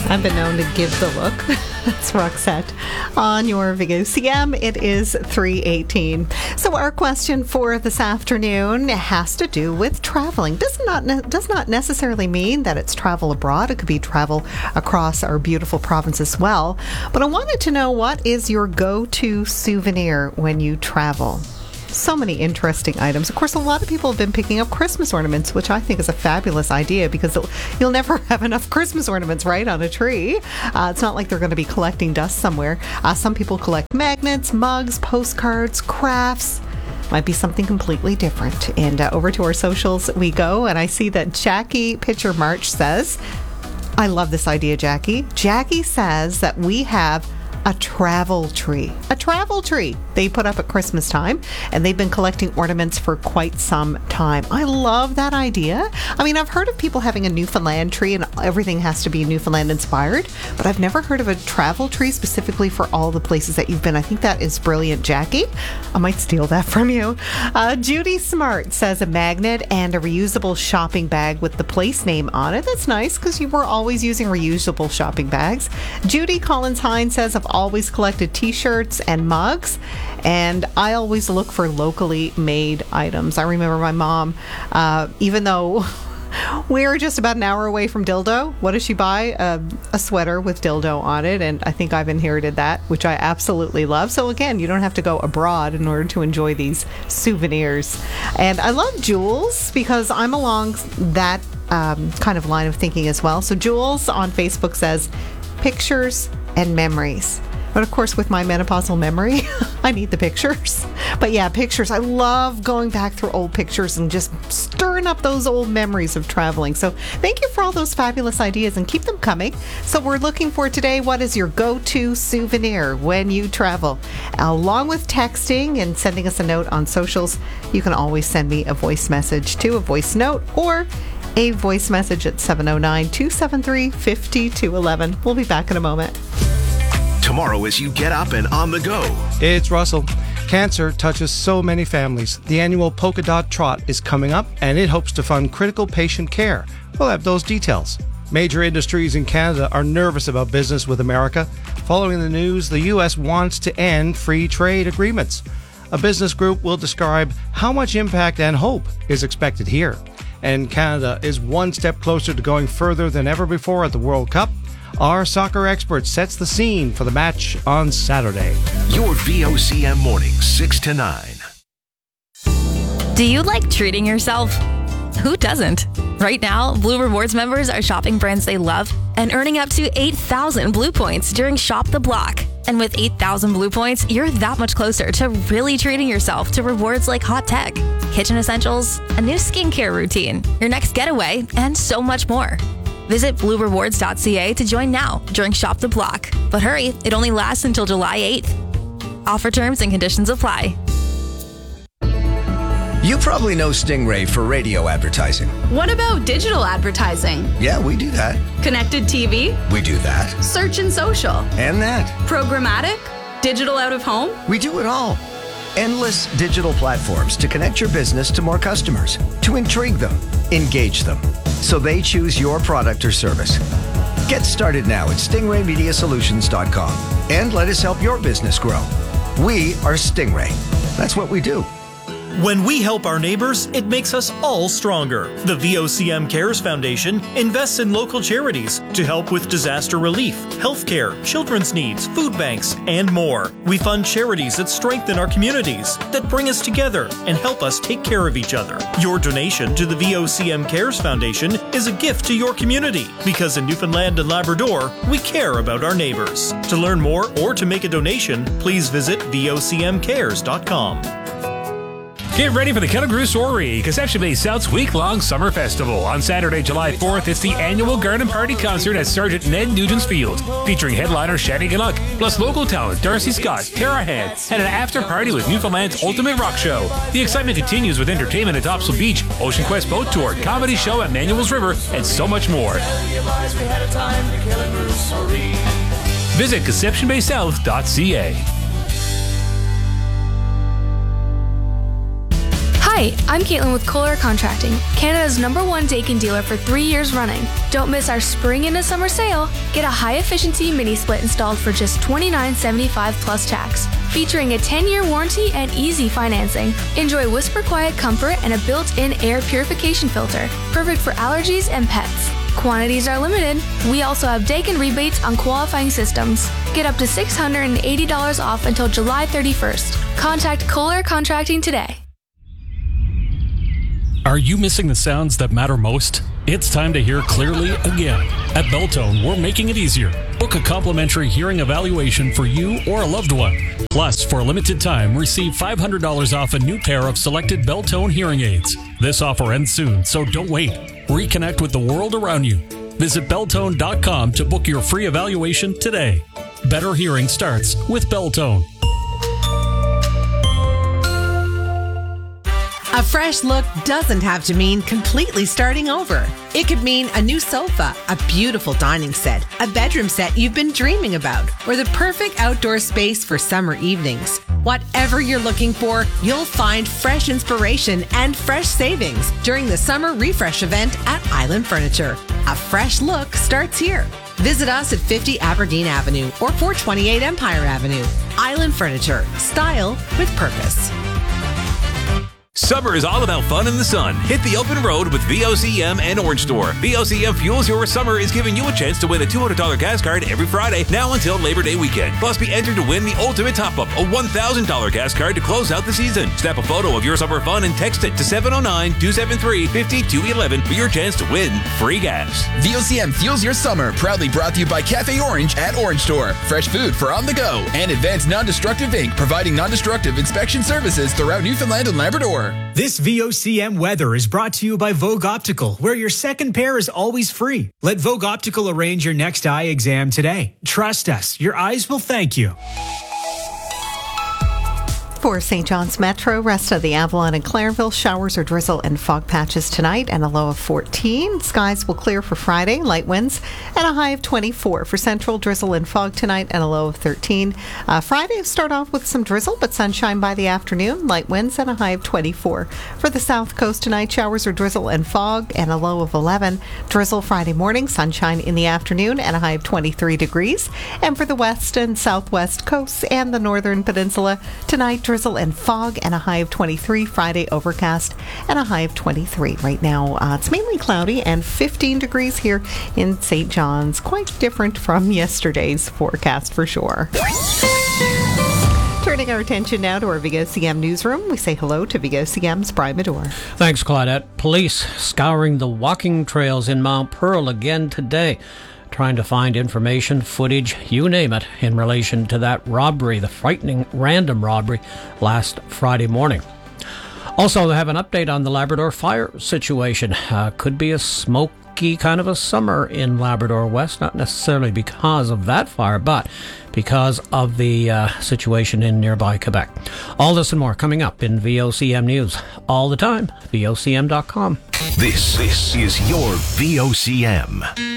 I've been known to give the look. It's Roxette on your VOCM. It is 3:18. So our question for this afternoon has to do with traveling. Does not necessarily mean that it's travel abroad. It could be travel across our beautiful province as well. But I wanted to know, what is your go-to souvenir when you travel? So many interesting items. Of course, a lot of people have been picking up Christmas ornaments, which I think is a fabulous idea because you'll never have enough Christmas ornaments, right, on a tree. It's not like they're going to be collecting dust somewhere. Some people collect magnets, mugs, postcards, crafts. Might be something completely different. And over to our socials we go, and I see that Jackie Pitcher March says, I love this idea, Jackie. Jackie says that we have a travel tree they put up at Christmas time, and they've been collecting ornaments for quite some time. I love that idea. I mean, I've heard of people having a Newfoundland tree and everything has to be Newfoundland inspired, but I've never heard of a travel tree specifically for all the places that you've been. I think that is brilliant, Jackie. I might steal that from you. Judy Smart says a magnet and a reusable shopping bag with the place name on it. That's nice because you were always using reusable shopping bags. Judy Collins Hine says, I've always collected t-shirts and mugs, and I always look for locally made items. I remember my mom, even though we're just about an hour away from Dildo, what does she buy? A sweater with Dildo on it, and I think I've inherited that, which I absolutely love. So again, you don't have to go abroad in order to enjoy these souvenirs. And I love jewels because I'm along that kind of line of thinking as well. So Jules on Facebook says, pictures and memories. But of course, with my menopausal memory, I need the pictures. But yeah, pictures. I love going back through old pictures and just stirring up those old memories of traveling. So thank you for all those fabulous ideas and keep them coming. So we're looking for today, what is your go-to souvenir when you travel? Along with texting and sending us a note on socials, you can always send me a voice message to a voice note or a voice message at 709-273-5211. We'll be back in a moment. Tomorrow as you get up and on the go. It's Russell. Cancer touches so many families. The annual Polka Dot Trot is coming up, and it hopes to fund critical patient care. We'll have those details. Major industries in Canada are nervous about business with America. Following the news, the U.S. wants to end free trade agreements. A business group will describe how much impact and hope is expected here. And Canada is one step closer to going further than ever before at the World Cup. Our soccer expert sets the scene for the match on Saturday. Your VOCM mornings, 6 to 9. Do you like treating yourself? Who doesn't? Right now, Blue Rewards members are shopping brands they love and earning up to 8,000 Blue Points during Shop the Block. And with 8,000 Blue Points, you're that much closer to really treating yourself to rewards like hot tech, kitchen essentials, a new skincare routine, your next getaway, and so much more. Visit bluerewards.ca to join now during Shop the Block. But hurry, it only lasts until July 8th. Offer terms and conditions apply. You probably know Stingray for radio advertising. What about digital advertising? Yeah, we do that. Connected TV? We do that. Search and social? And that. Programmatic? Digital out of home? We do it all. Endless digital platforms to connect your business to more customers, to intrigue them, engage them, so they choose your product or service. Get started now at stingraymediasolutions.com and let us help your business grow. We are Stingray. That's what we do. When we help our neighbors, it makes us all stronger. The VOCM Cares Foundation invests in local charities to help with disaster relief, healthcare, children's needs, food banks, and more. We fund charities that strengthen our communities, that bring us together and help us take care of each other. Your donation to the VOCM Cares Foundation is a gift to your community, because in Newfoundland and Labrador, we care about our neighbors. To learn more or to make a donation, please visit vocmcares.com. Get ready for the Kettle Crew Soiree, Conception Bay South's week-long summer festival. On Saturday, July 4th, it's the annual Garden Party concert at Sergeant Ned Nugent's Field, featuring headliner Shaddy Galluck, plus local talent Darcy Scott, Tara Hand, and an after-party with Newfoundland's ultimate rock show. The excitement continues with entertainment at Topsail Beach, Ocean Quest Boat Tour, comedy show at Manuel's River, and so much more. Visit ConceptionBaySouth.ca. Hi, I'm Caitlin with Kohler Contracting, Canada's #1 Daikin dealer for 3 years running. Don't miss our spring into summer sale. Get a high-efficiency mini-split installed for just $29.75 plus tax, featuring a 10-year warranty and easy financing. Enjoy whisper-quiet comfort and a built-in air purification filter, perfect for allergies and pets. Quantities are limited. We also have Daikin rebates on qualifying systems. Get up to $680 off until July 31st. Contact Kohler Contracting today. Are you missing the sounds that matter most? It's time to hear clearly again. At Belltone, we're making it easier. Book a complimentary hearing evaluation for you or a loved one. Plus, for a limited time, receive $500 off a new pair of selected Belltone hearing aids. This offer ends soon, so don't wait. Reconnect with the world around you. Visit Belltone.com to book your free evaluation today. Better hearing starts with Belltone. A fresh look doesn't have to mean completely starting over. It could mean a new sofa, a beautiful dining set, a bedroom set you've been dreaming about, or the perfect outdoor space for summer evenings. Whatever you're looking for, you'll find fresh inspiration and fresh savings during the Summer Refresh event at Island Furniture. A fresh look starts here. Visit us at 50 Aberdeen Avenue or 428 Empire Avenue. Island Furniture. Style with purpose. Summer is all about fun in the sun. Hit the open road with VOCM and Orange Store. VOCM Fuels Your Summer is giving you a chance to win a $200 gas card every Friday, now until Labor Day weekend. Plus, be entered to win the ultimate top-up, a $1,000 gas card to close out the season. Snap a photo of your summer fun and text it to 709-273-5211 for your chance to win free gas. VOCM Fuels Your Summer, proudly brought to you by Cafe Orange at Orange Store. Fresh food for on the go. And Advanced Non-Destructive Inc., providing non-destructive inspection services throughout Newfoundland and Labrador. This VOCM weather is brought to you by Vogue Optical, where your second pair is always free. Let Vogue Optical arrange your next eye exam today. Trust us, your eyes will thank you. For St. John's Metro, rest of the Avalon and Clareville, showers or drizzle and fog patches tonight and a low of 14. Skies will clear for Friday, light winds and a high of 24. For Central, drizzle and fog tonight and a low of 13. Friday, start off with some drizzle, but sunshine by the afternoon, light winds and a high of 24. For the South Coast tonight, showers or drizzle and fog and a low of 11. Drizzle Friday morning, sunshine in the afternoon and a high of 23 degrees. And for the West and Southwest coasts and the Northern Peninsula, tonight, drizzle and fog and a high of 23. Friday, overcast and a high of 23. Right now, it's mainly cloudy and 15 degrees here in St. John's. Quite different from yesterday's forecast for sure. Turning our attention now to our VOCM newsroom, we say hello to VOCM's Brian Medore. Thanks, Claudette. Police scouring the walking trails in Mount Pearl again today, trying to find information, footage, you name it, in relation to that robbery, the frightening random robbery last Friday morning. Also, they have an update on the Labrador fire situation. Could be a smoky kind of a summer in Labrador West, not necessarily because of that fire, but because of the situation in nearby Quebec. All this and more coming up in VOCM News. All the time, VOCM.com. This is your VOCM.